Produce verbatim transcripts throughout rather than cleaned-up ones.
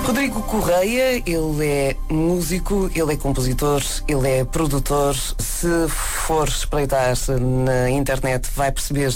Rodrigo Correia, ele é músico, ele é compositor, ele é produtor. Se for espreitar na internet, vai perceber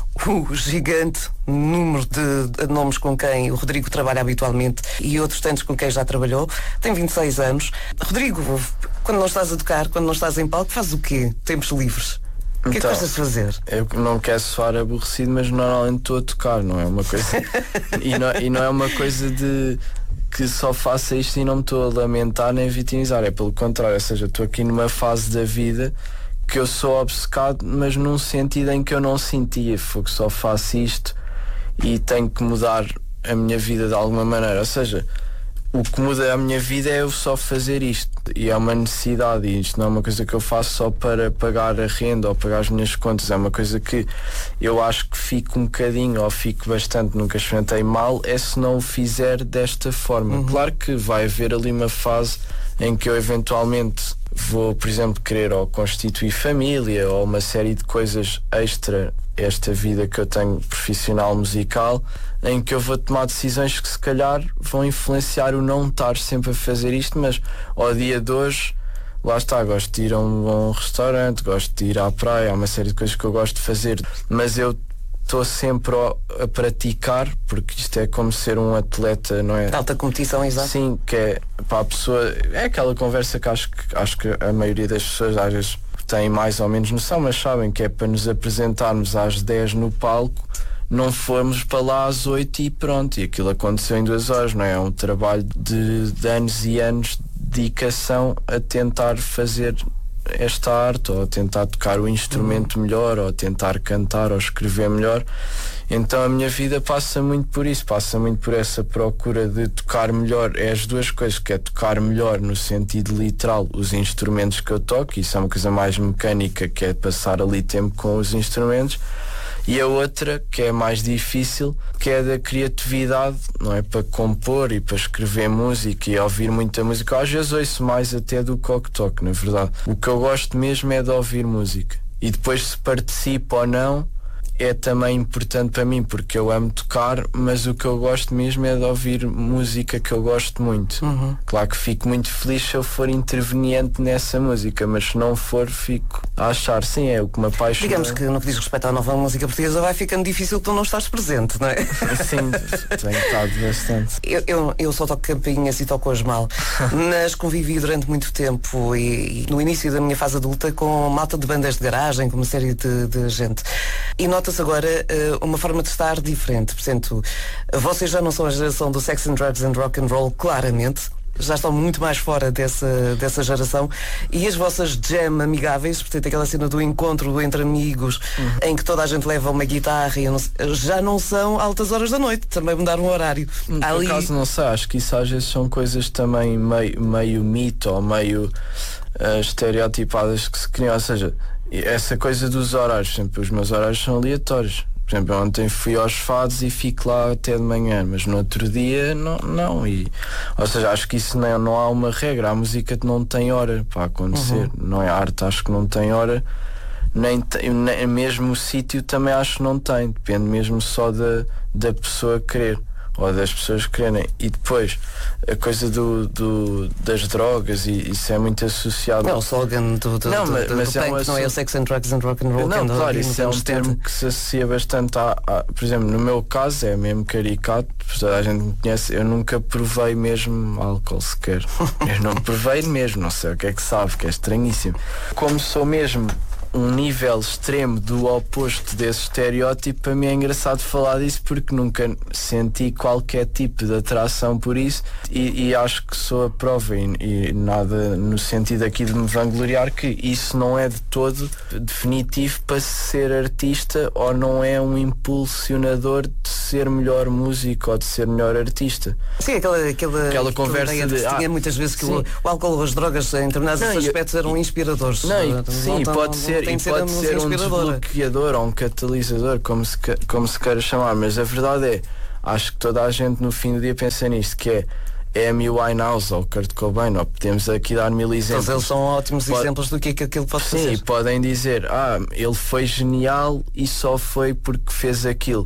o gigante número de, de nomes com quem o Rodrigo trabalha habitualmente e outros tantos com quem já trabalhou. Tem vinte e seis anos. Rodrigo, quando não estás a tocar, quando não estás em palco, fazes o quê? Tempos livres? O que é que gostas de fazer? Eu não quero soar aborrecido, mas normalmente estou a tocar, não é uma coisa e, não, e não é uma coisa de que só faça isto e não me estou a lamentar nem a vitimizar, é pelo contrário, ou seja, estou aqui numa fase da vida que eu sou obcecado, mas num sentido em que eu não sentia, foi que só faço isto e tenho que mudar a minha vida de alguma maneira, ou seja, o que muda a minha vida é eu só fazer isto e é uma necessidade, e isto não é uma coisa que eu faço só para pagar a renda ou pagar as minhas contas, é uma coisa que eu acho que fico um bocadinho ou fico bastante, nunca experimentei mal, é se não o fizer desta forma. Uhum. Claro que vai haver ali uma fase em que eu eventualmente vou, por exemplo, querer ou constituir família ou uma série de coisas extra esta vida que eu tenho profissional musical, em que eu vou tomar decisões que se calhar vão influenciar o não estar sempre a fazer isto, mas ao dia de hoje, lá está, gosto de ir a um bom restaurante, gosto de ir à praia, há uma série de coisas que eu gosto de fazer, mas eu estou sempre a, a praticar, porque isto é como ser um atleta, não é? Alta competição, exato. Sim, que é para a pessoa, é aquela conversa que acho que, acho que a maioria das pessoas às vezes têm mais ou menos noção, mas sabem que é para nos apresentarmos às dez no palco, não formos para lá às oito e pronto, e aquilo aconteceu em duas horas, não é? É um trabalho de, de anos e anos de dedicação a tentar fazer esta arte, ou a tentar tocar o instrumento uhum. melhor, ou a tentar cantar ou escrever melhor. Então a minha vida passa muito por isso, passa muito por essa procura de tocar melhor. É as duas coisas, que é tocar melhor no sentido literal os instrumentos que eu toco, isso é uma coisa mais mecânica, que é passar ali tempo com os instrumentos, e a outra, que é mais difícil, que é da criatividade, não é? Para compor e para escrever música e ouvir muita música. Às vezes ouço mais até do que o que toco, na verdade. O que eu gosto mesmo é de ouvir música, e depois se participo ou não é também importante para mim, porque eu amo tocar, mas o que eu gosto mesmo é de ouvir música que eu gosto muito. Uhum. Claro que fico muito feliz se eu for interveniente nessa música, mas se não for, fico a achar, sim, é o que me apaixona. Digamos que no que diz respeito à nova música portuguesa vai ficando difícil que tu não estás presente, não é? Sim, tenho estado bastante. Eu, eu, eu só toco campainhas e toco-as mal, mas convivi durante muito tempo e, e no início da minha fase adulta com malta de bandas de garagem, com uma série de, de gente. E nota-se agora uh, uma forma de estar diferente. Portanto, vocês já não são a geração do sex and drugs and rock and roll, claramente. Já estão muito mais fora dessa, dessa geração. E as vossas jam amigáveis, portanto, aquela cena do encontro entre amigos, uhum. em que toda a gente leva uma guitarra e não, já não são altas horas da noite. Também mudaram o horário. Por Ali... acaso não sei, acho que isso às vezes são coisas também meio, meio mito ou meio uh, estereotipadas que se criam. Ou seja, essa coisa dos horários, sempre os meus horários são aleatórios. Por exemplo, ontem fui aos fados e fico lá até de manhã, mas no outro dia não, não. E, ou seja, acho que isso não, não há uma regra. A música não tem hora para acontecer, uhum. não é? A arte acho que não tem hora, nem, tem, nem mesmo o sítio também acho que não tem, depende mesmo só da, da pessoa querer, ou das pessoas quererem. E depois a coisa do, do, das drogas, e isso é muito associado. Não, o slogan do, do, não, do, mas, do, mas do é punk, uma... não é o sex and drugs and rock and roll. Não, claro, isso é um setenta. termo que se associa bastante a, a, por exemplo, no meu caso é mesmo caricato, toda a gente me conhece, eu nunca provei mesmo álcool sequer. Eu não provei mesmo, não sei o que é que sabe, que é estranhíssimo. Como sou mesmo um nível extremo do oposto desse estereótipo, para mim é engraçado falar disso, porque nunca senti qualquer tipo de atração por isso, e, e acho que sou a prova, e, e nada no sentido aqui de me vangloriar, que isso não é de todo definitivo para ser artista, ou não é um impulsionador de ser melhor músico ou de ser melhor artista. Sim, aquela, aquela, aquela conversa de, de tinha ah, muitas vezes que o, o álcool ou as drogas em determinados não, aspectos eu, eram inspiradores. Não, e, sim, não, pode não, ser, não e pode ser um desbloqueador ou um catalisador, como se, como se queira chamar, mas a verdade é, acho que toda a gente no fim do dia pensa nisto, que é é Amy Winehouse ou Kurt Cobain, ou podemos aqui dar mil exemplos. Todos eles são ótimos Pode... exemplos do que é que aquilo pode sim, fazer. Sim, podem dizer, ah, ele foi genial e só foi porque fez aquilo.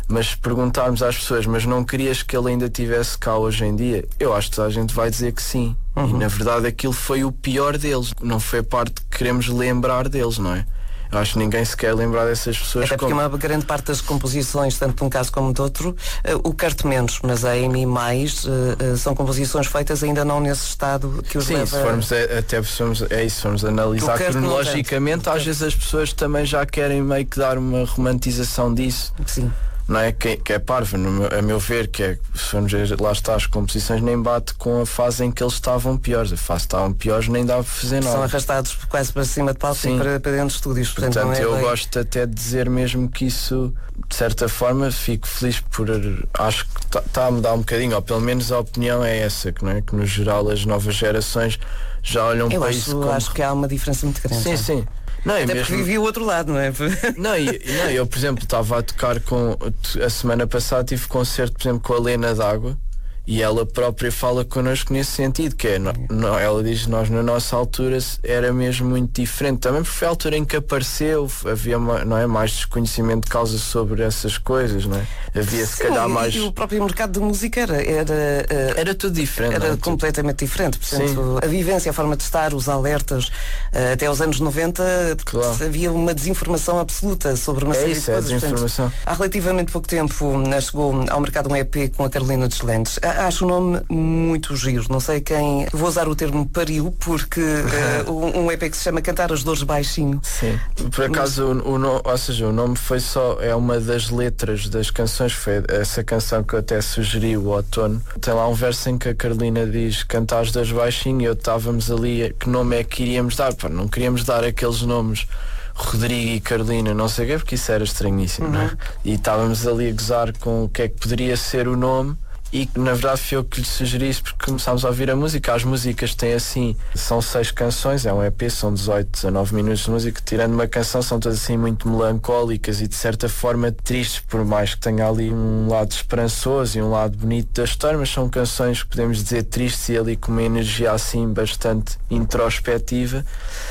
mas se perguntarmos às pessoas, mas não querias que ele ainda estivesse cá hoje em dia? Eu acho que toda a gente vai dizer que sim. Uhum. E na verdade aquilo foi o pior deles, não foi a parte que queremos lembrar deles, não é? Eu acho que ninguém se quer lembrar dessas pessoas. Até porque como... uma grande parte das composições, tanto de um caso como de outro, uh, o Kurt menos, mas a Amy mais, uh, uh, são composições feitas ainda não nesse estado que os Sim, leva... se formos a, até se formos, é isso, se formos analisar cronologicamente, às vezes as pessoas também já querem meio que dar uma romantização disso. Sim. Não é que, que é parvo, no meu, a meu ver, que é, se formos ver, lá está, as composições nem bate com a fase em que eles estavam piores. A fase estavam piores, nem dá para fazer nada. São arrastados quase para cima de palco e para, para dentro de estúdios. Portanto, portanto não é eu bem... gosto até de dizer mesmo que isso, de certa forma, fico feliz por... Acho que está tá a mudar um bocadinho, ou pelo menos a opinião é essa, que, não é? Que no geral as novas gerações já olham eu para acho, isso como... Eu acho que há uma diferença muito grande. Sim, sim. Não, Até mesmo... porque vivi o outro lado, não é? Não, e, não, eu, por exemplo, estava a tocar com... A semana passada tive concerto, por exemplo, com a Lena D'Água, e ela própria fala connosco nesse sentido, que é, não, não, ela diz, nós na nossa altura era mesmo muito diferente, também porque foi a altura em que apareceu, havia uma, não é, mais desconhecimento de causa sobre essas coisas, não é? Havia se calhar mais... E o próprio mercado de música era... Era, uh, era tudo diferente. Era não? completamente diferente, portanto, sim. A vivência, a forma de estar, os alertas, uh, até aos anos noventa, claro. Havia uma desinformação absoluta sobre uma é série isso, de coisas. É desinformação. Portanto, há relativamente pouco tempo chegou ao mercado um E P com a Carolina Deslandes. Acho o nome muito giro, não sei quem, vou usar o termo pariu, porque uh, um E P que se chama Cantar as Dores Baixinho. Sim, por acaso Mas... o, o nome, ou seja, o nome foi só, é uma das letras das canções, foi essa canção que eu até sugeri, o Outono. Tem lá um verso em que a Carolina diz Cantar as Dores Baixinho, e eu estávamos ali, que nome é que iríamos dar? Pá, não queríamos dar aqueles nomes Rodrigo e Carolina, não sei o quê, porque isso era estranhíssimo, uhum. Não é? E estávamos ali a gozar com o que é que poderia ser o nome. E na verdade foi eu que lhe sugeri isso, porque começámos a ouvir a música. As músicas têm assim, são seis canções, é um E P, são dezoito, dezanove minutos de música. Tirando uma canção, são todas assim muito melancólicas e de certa forma tristes, por mais que tenha ali um lado esperançoso e um lado bonito da história, mas são canções que podemos dizer tristes e ali com uma energia assim bastante introspectiva.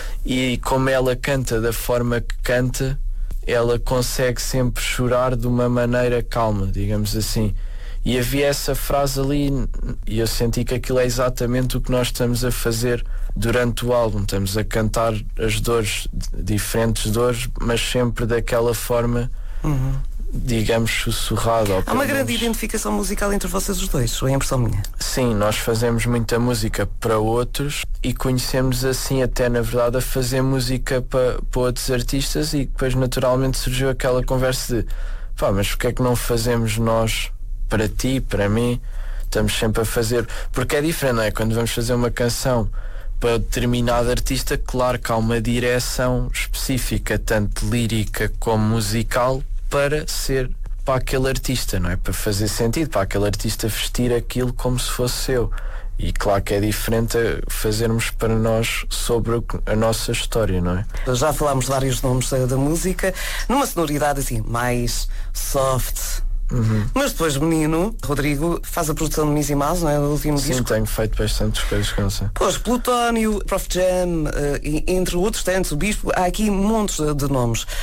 E como ela canta da forma que canta, ela consegue sempre chorar de uma maneira calma, digamos assim. E havia essa frase ali e eu senti que aquilo é exatamente o que nós estamos a fazer durante o álbum. Estamos a cantar as dores, diferentes dores, mas sempre daquela forma, uhum. digamos, sussurrada. Há uma grande identificação musical entre vocês os dois, ou é impressão minha? Sim, nós fazemos muita música para outros e conhecemos assim até na verdade a fazer música para, para outros artistas, e depois naturalmente surgiu aquela conversa de pá, mas porque é que não fazemos nós para ti, para mim? Estamos sempre a fazer, porque é diferente, não é? Quando vamos fazer uma canção para determinado artista, claro que há uma direção específica, tanto lírica como musical, para ser para aquele artista, não é? Para fazer sentido, para aquele artista vestir aquilo como se fosse seu. E claro que é diferente fazermos para nós sobre a nossa história, não é? Já falámos de vários nomes da música, numa sonoridade assim, mais soft. Uhum. Mas depois o menino, Rodrigo, faz a produção de Missy Mouse, não é? O último Sim, disco. tenho feito bastantes coisas com você. Pois, Plutónio, Prof Jam, uh, entre outros tantos, o Bispo, há aqui montes de, de nomes uh,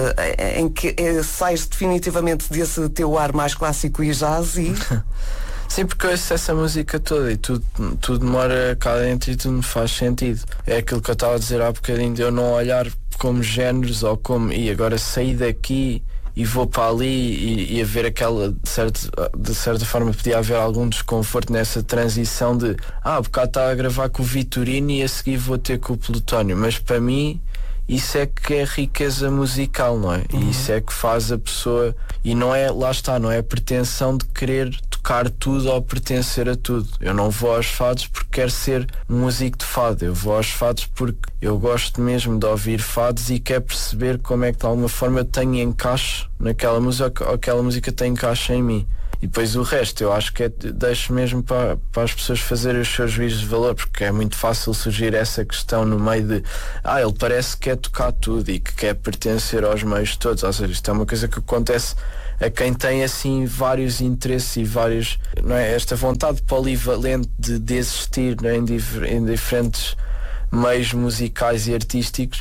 em que uh, sais definitivamente desse teu ar mais clássico e jazz e... Sim, porque eu ouço essa música toda e tudo, tudo mora cá dentro e tudo me faz sentido. É aquilo que eu estava a dizer há bocadinho, de eu não olhar como géneros ou como, e agora sair daqui e vou para ali e, e haver aquela, de certa, de certa forma podia haver algum desconforto nessa transição de ah, bocado está a gravar com o Vitorino e a seguir vou ter com o Plutónio, mas para mim isso é que é riqueza musical, não é? Uhum. E isso é que faz a pessoa, e não é, lá está, não é a pretensão de querer tocar tudo ou pertencer a tudo. Eu não vou aos fados porque quero ser um músico de fado, eu vou aos fados porque eu gosto mesmo de ouvir fados e quero perceber como é que de alguma forma eu tenho encaixe naquela música ou aquela música tem encaixe em mim. E depois o resto eu acho que é, deixo mesmo para, para as pessoas fazerem os seus juízos de valor, porque é muito fácil surgir essa questão no meio de ah, ele parece que quer tocar tudo e que quer pertencer aos meios todos. Ou seja, isto é uma coisa que acontece a quem tem assim vários interesses e vários, não é? Esta vontade polivalente de, de existir, não é? em, dif- em diferentes meios musicais e artísticos.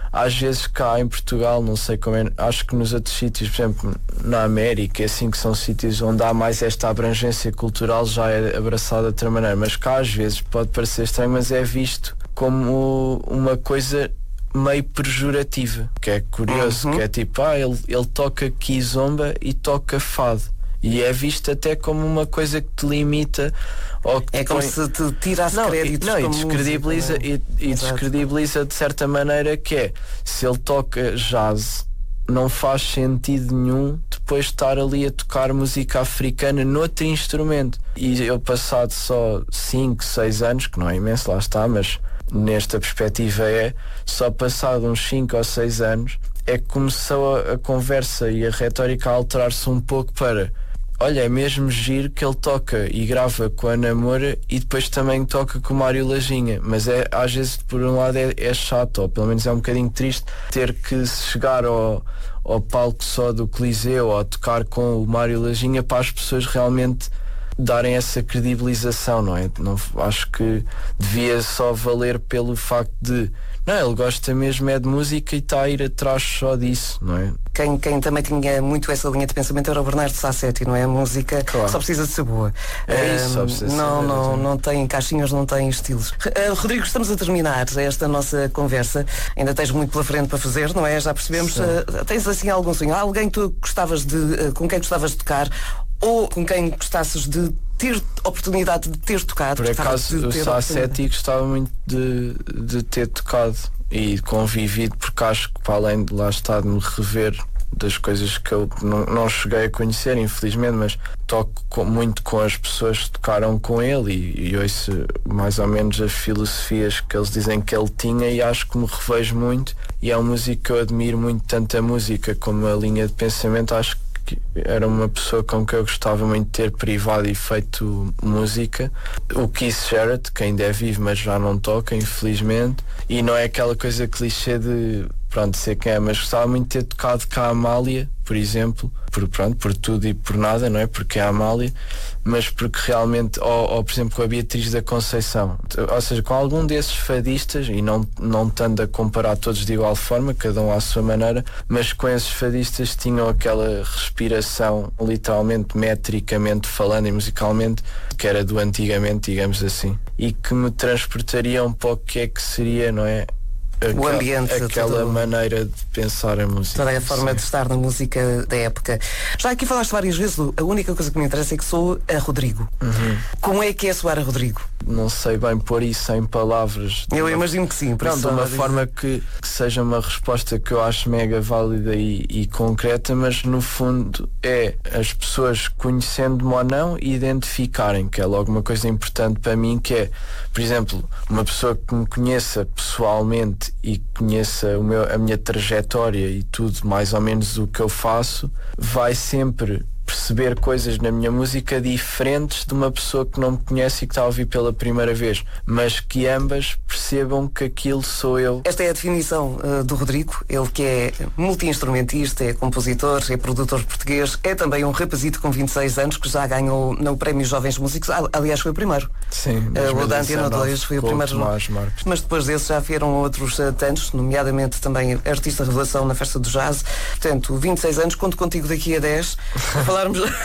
às vezes cá em Portugal, não sei como é, acho que nos outros sítios, por exemplo na América, assim, que são sítios onde há mais esta abrangência cultural, já é abraçada de outra maneira, mas cá às vezes pode parecer estranho, mas é visto como uma coisa meio pejorativa, que é curioso, uhum. que é tipo, ah, ele, ele toca kizomba e toca fado. E é visto até como uma coisa que te limita ou que é como põe... se te tirasse não, créditos não, como e descredibiliza, música, e, e descredibiliza de certa maneira, que é, se ele toca jazz, não faz sentido nenhum depois estar ali a tocar música africana noutro instrumento. E eu, passado só cinco, seis anos, que não é imenso, lá está, mas nesta perspectiva é, só passado uns cinco ou seis anos é que começou a, a conversa e a retórica a alterar-se um pouco para, olha, é mesmo giro que ele toca e grava com a Ana Moura e depois também toca com o Mário Lajinha, mas é, às vezes por um lado é, é chato, ou pelo menos é um bocadinho triste ter que chegar ao, ao palco só do Coliseu ou tocar com o Mário Lajinha para as pessoas realmente darem essa credibilização, não é? Não, acho que devia só valer pelo facto de, não, ele gosta mesmo é de música e está a ir atrás só disso, não é? Quem, quem também tinha muito essa linha de pensamento era o Bernardo Sassetti, não é? A música claro. Só precisa de ser boa. É isso, só precisa não, ser não, não tem caixinhas, não tem estilos. Uh, Rodrigo, estamos a terminar esta nossa conversa. Ainda tens muito pela frente para fazer, não é? Já percebemos. Uh, tens assim algum sonho? Alguém que tu gostavas de, uh, com quem gostavas de tocar? Ou com quem gostasses de ter oportunidade de ter tocado? Por acaso o Sassetti gostava muito de, de ter tocado e convivido, porque acho que, para além de lá estar de me rever das coisas que eu não, não cheguei a conhecer, infelizmente, mas toco com, muito com as pessoas que tocaram com ele e, e ouço mais ou menos as filosofias que eles dizem que ele tinha e acho que me revejo muito, e é um músico que eu admiro muito, tanto a música como a linha de pensamento. Acho que era uma pessoa com quem eu gostava muito de ter privado e feito música. O Keith Jarrett, que ainda é vivo mas já não toca, infelizmente, e não é aquela coisa clichê de pronto, sei quem é, mas gostava muito de ter tocado com a Amália, por exemplo, por, pronto, por tudo e por nada, não é? Porque é a Amália, mas porque realmente, ou, ou por exemplo com a Beatriz da Conceição, ou seja, com algum desses fadistas, e não, não tendo a comparar todos de igual forma, cada um à sua maneira, mas com esses fadistas tinham aquela respiração, literalmente, metricamente falando e musicalmente, que era do antigamente, digamos assim, e que me transportariam para o que é que seria, não é? O ambiente, aquela tudo, maneira de pensar a música, toda a forma sim. de estar na música da época. Já aqui falaste várias vezes, a única coisa que me interessa é que sou a Rodrigo. Uhum. Como é que é soar a Rodrigo? Não sei bem pôr isso em palavras. Eu uma... imagino que sim. Não, de uma forma que, que seja uma resposta que eu acho mega válida e, e concreta, mas no fundo é as pessoas, conhecendo-me ou não, identificarem, que é logo uma coisa importante para mim, que é, por exemplo, uma pessoa que me conheça pessoalmente e conheça o meu, a minha trajetória e tudo, mais ou menos o que eu faço, vai sempre perceber coisas na minha música diferentes de uma pessoa que não me conhece e que está a ouvir pela primeira vez, mas que ambas percebam que aquilo sou eu. Esta é a definição uh, do Rodrigo, ele que é multi-instrumentista, é compositor, é produtor português, é também um rapazito com vinte e seis anos que já ganhou no Prémio Jovens Músicos, aliás foi o primeiro. Sim, uh, o da Antena dois foi o primeiro, mas depois desse já vieram outros uh, tantos, nomeadamente também artista revelação na Festa do Jazz. Portanto, vinte e seis anos, conto contigo daqui a dez para falarmos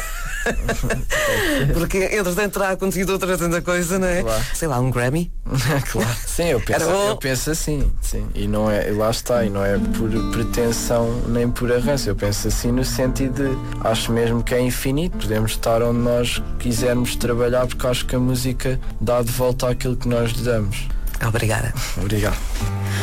porque entretanto terá acontecido outra tanta coisa, não é? Claro. Sei lá, um Grammy. Claro. Sim, eu penso, eu penso assim, sim. E não é, lá está, e não é por pretensão nem por arranjo. Eu penso assim no sentido de, acho mesmo que é infinito, podemos estar onde nós quisermos trabalhar, porque acho que a música dá de volta àquilo que nós lhe damos. Obrigada. Obrigado.